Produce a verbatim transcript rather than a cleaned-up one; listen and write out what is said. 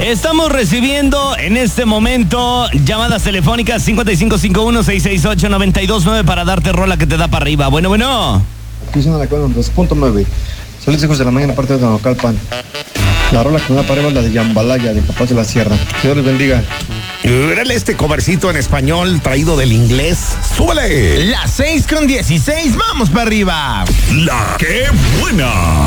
Estamos recibiendo en este momento llamadas telefónicas cincuenta y cinco cincuenta y uno, seiscientos sesenta y ocho, noventa y dos nueve para darte rola que te da para arriba. Bueno, bueno. Aquí suena la con dos punto nueve. Saludos, hijos de la mañana, parte de Naucalpan. La rola que me da para arriba es la de Yambalaya, de Papás de la Sierra. Dios les bendiga. Órale, este covercito en español traído del inglés. ¡Súbele! Las seis con dieciséis, vamos para arriba. La que buena.